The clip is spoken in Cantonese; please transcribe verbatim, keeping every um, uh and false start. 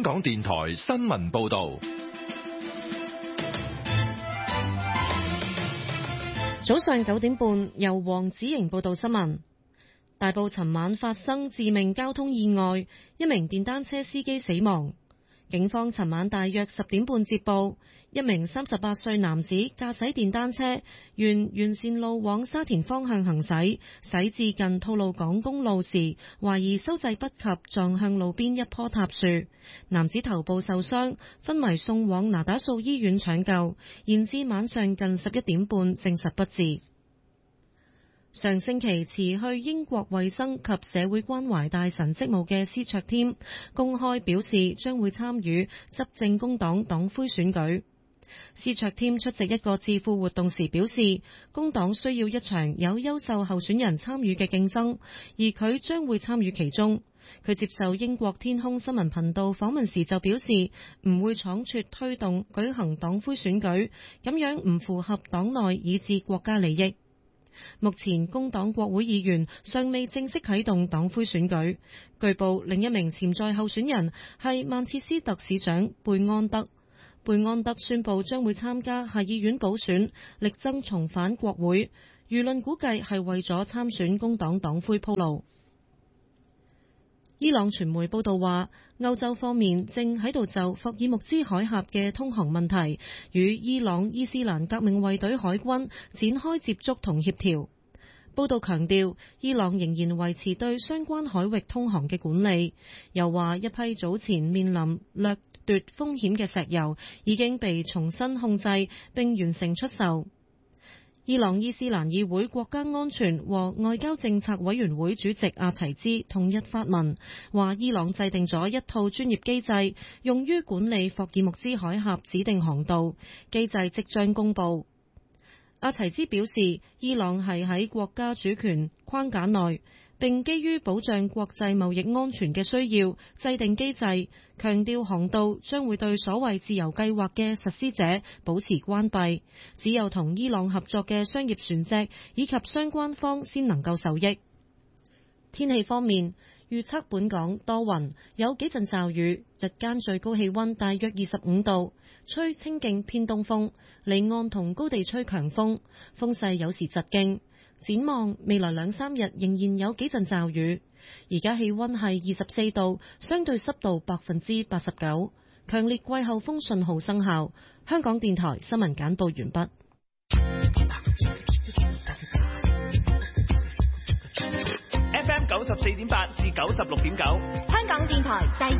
香港電台新聞報道。 早上九點半，由黃子瑩報道新聞。大埔尋晚發生致命交通意外，一名電單車司機死亡。警方尋晚大約十點半接報，一名三十八歲男子駕駛電單車沿完善路往沙田方向行駛，駛至近吐露港公路時，懷疑收掣不及，撞向路邊一棵塔樹。男子頭部受傷，昏迷送往那打素醫院搶救，延至晚上近十一點半證實不治。上星期辭去英國衛生及社會關懷大臣職務嘅司卓添公開表示將會參與執政工黨黨魁選舉。司卓添出席一個智庫活動時表示，工黨需要一場有優秀候選人參與嘅競爭，而佢將會參與其中。佢接受英國天空新聞頻道訪問時就表示，唔會倉促推動舉行黨魁選舉，咁樣唔符合黨內以至國家利益。目前工黨國會議員尚未正式啟動黨魁選舉，據報另一名潛在候選人係曼徹斯特市長貝安德。貝安德宣布將會參加下議院補選，力爭重返國會。輿論估計係為咗參選工黨黨魁鋪路。伊朗傳媒報道話，歐洲方面正喺度就霍爾木茲海峽嘅通航問題，與伊朗伊斯蘭革命衛隊海軍展開接觸同協調。報道強調，伊朗仍然維持對相關海域通航嘅管理，又話一批早前面臨掠奪風險嘅石油已經被重新控制並完成出售。伊朗伊斯蘭議會國家安全和外交政策委員會主席阿齊茲同日發文，話伊朗制定咗一套專業機制，用於管理霍爾木茲海峽指定航道，機制即將公佈。阿齊茲表示，伊朗係喺國家主權框架內，並基於保障國際貿易安全嘅需要，制定機制，強調航道將會對所謂自由計劃嘅實施者保持關閉，只有同伊朗合作嘅商業船隻以及相關方先能夠受益。天氣方面，預測本港多雲，有幾陣驟雨，日間最高氣溫大約二十五度，吹清勁偏東風，離岸同高地吹強風，風勢有時疾勁。展望未來兩三日仍然有幾陣驟雨。而家氣溫係二十四度，相對濕度百分之八十九，強烈季候風信號生效。香港電台新聞簡報完畢。 F M 九十四點八至九十六點九， 香港電台第